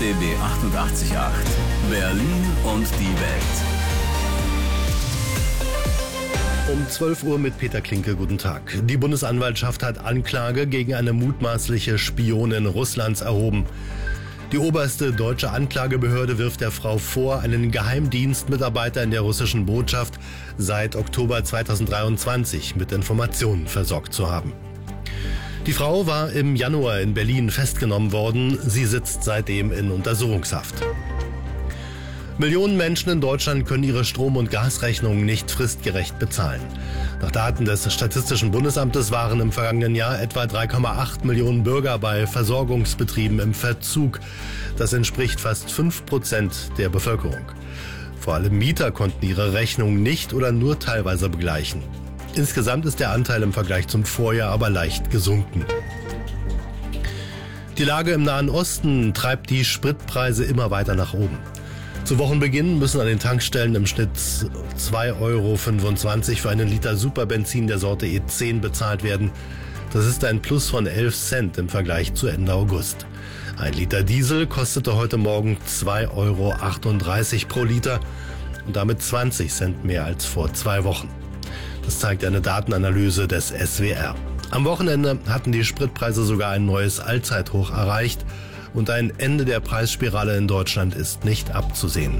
RBB 88.8 Berlin und die Welt. Um 12 Uhr mit Peter Klinke, guten Tag. Die Bundesanwaltschaft hat Anklage gegen eine mutmaßliche Spionin Russlands erhoben. Die oberste deutsche Anklagebehörde wirft der Frau vor, einen Geheimdienstmitarbeiter in der russischen Botschaft seit Oktober 2023 mit Informationen versorgt zu haben. Die Frau war im Januar in Berlin festgenommen worden. Sie sitzt seitdem in Untersuchungshaft. Millionen Menschen in Deutschland können ihre Strom- und Gasrechnungen nicht fristgerecht bezahlen. Nach Daten des Statistischen Bundesamtes waren im vergangenen Jahr etwa 3,8 Millionen Bürger bei Versorgungsbetrieben im Verzug. Das entspricht fast 5% der Bevölkerung. Vor allem Mieter konnten ihre Rechnungen nicht oder nur teilweise begleichen. Insgesamt ist der Anteil im Vergleich zum Vorjahr aber leicht gesunken. Die Lage im Nahen Osten treibt die Spritpreise immer weiter nach oben. Zu Wochenbeginn müssen an den Tankstellen im Schnitt 2,25 Euro für einen Liter Superbenzin der Sorte E10 bezahlt werden. Das ist ein Plus von 11 Cent im Vergleich zu Ende August. Ein Liter Diesel kostete heute Morgen 2,38 Euro pro Liter und damit 20 Cent mehr als vor 2 Wochen. Das zeigt eine Datenanalyse des SWR. Am Wochenende hatten die Spritpreise sogar ein neues Allzeithoch erreicht. Und ein Ende der Preisspirale in Deutschland ist nicht abzusehen.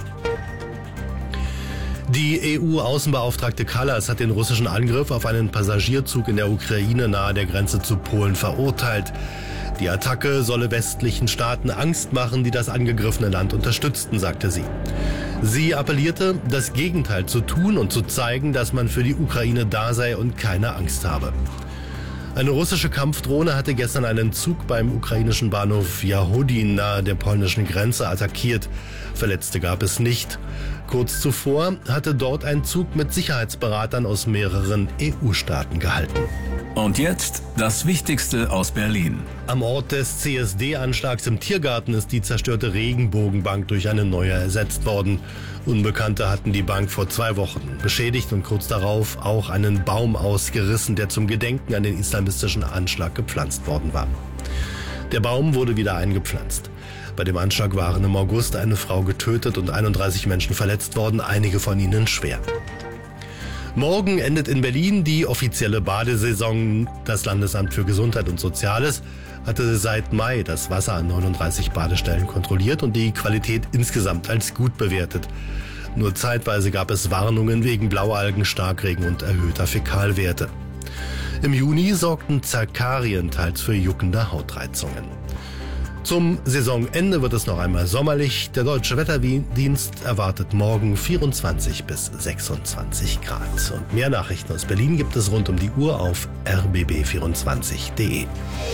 Die EU-Außenbeauftragte Kallas hat den russischen Angriff auf einen Passagierzug in der Ukraine nahe der Grenze zu Polen verurteilt. Die Attacke solle westlichen Staaten Angst machen, die das angegriffene Land unterstützten, sagte sie. Sie appellierte, das Gegenteil zu tun und zu zeigen, dass man für die Ukraine da sei und keine Angst habe. Eine russische Kampfdrohne hatte gestern einen Zug beim ukrainischen Bahnhof Jahodin nahe der polnischen Grenze attackiert. Verletzte gab es nicht. Kurz zuvor hatte dort ein Zug mit Sicherheitsberatern aus mehreren EU-Staaten gehalten. Und jetzt das Wichtigste aus Berlin. Am Ort des CSD-Anschlags im Tiergarten ist die zerstörte Regenbogenbank durch eine neue ersetzt worden. Unbekannte hatten die Bank vor 2 Wochen beschädigt und kurz darauf auch einen Baum ausgerissen, der zum Gedenken an den islamistischen Anschlag gepflanzt worden war. Der Baum wurde wieder eingepflanzt. Bei dem Anschlag waren im August eine Frau getötet und 31 Menschen verletzt worden, einige von ihnen schwer. Morgen endet in Berlin die offizielle Badesaison. Das Landesamt für Gesundheit und Soziales hatte seit Mai das Wasser an 39 Badestellen kontrolliert und die Qualität insgesamt als gut bewertet. Nur zeitweise gab es Warnungen wegen Blaualgen, Starkregen und erhöhter Fäkalwerte. Im Juni sorgten Zerkarien teils für juckende Hautreizungen. Zum Saisonende wird es noch einmal sommerlich. Der Deutsche Wetterdienst erwartet morgen 24 bis 26 Grad. Und mehr Nachrichten aus Berlin gibt es rund um die Uhr auf rbb24.de.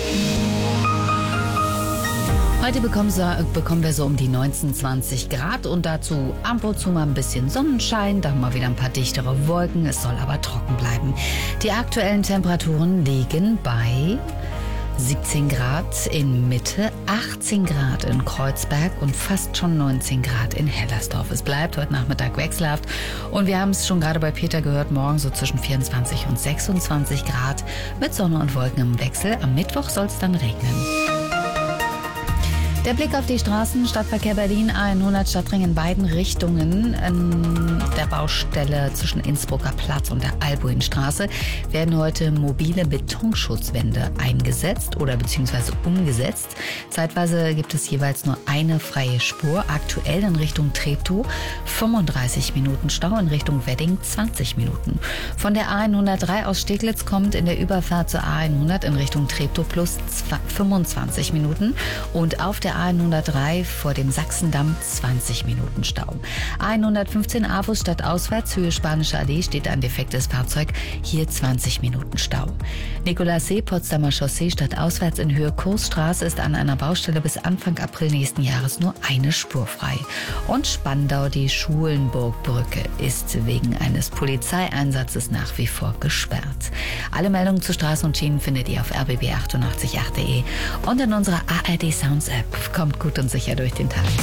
Heute bekommen wir so um die 19, 20 Grad und dazu ab und zu mal ein bisschen Sonnenschein, dann mal wieder ein paar dichtere Wolken. Es soll aber trocken bleiben. Die aktuellen Temperaturen liegen bei 17 Grad in Mitte, 18 Grad in Kreuzberg und fast schon 19 Grad in Hellersdorf. Es bleibt heute Nachmittag wechselhaft und wir haben es schon gerade bei Peter gehört, morgen so zwischen 24 und 26 Grad mit Sonne und Wolken im Wechsel. Am Mittwoch soll es dann regnen. Der Blick auf die Straßen, Stadtverkehr Berlin, A100 Stadtring in beiden Richtungen. An der Baustelle zwischen Innsbrucker Platz und der Albuinstraße werden heute mobile Betonschutzwände eingesetzt oder beziehungsweise umgesetzt. Zeitweise gibt es jeweils nur eine freie Spur. Aktuell in Richtung Treptow 35 Minuten Stau, in Richtung Wedding 20 Minuten. Von der A103 aus Steglitz kommt in der Überfahrt zur A100 in Richtung Treptow plus 25 Minuten und auf der A103 vor dem Sachsendamm 20 Minuten Stau. A115 Avus stadtauswärts, Höhe Spanische Allee, steht ein defektes Fahrzeug, hier 20 Minuten Stau. Nikolassee, Potsdamer Chaussee stadtauswärts in Höhe Kursstraße ist an einer Baustelle bis Anfang April nächsten Jahres nur eine Spur frei. Und Spandau, die Schulenburgbrücke, ist wegen eines Polizeieinsatzes nach wie vor gesperrt. Alle Meldungen zu Straßen und Schienen findet ihr auf rbb888.de und in unserer ARD Sounds App. Kommt gut und sicher durch den Tag.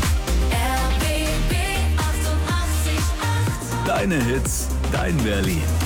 Deine Hits, dein Berlin.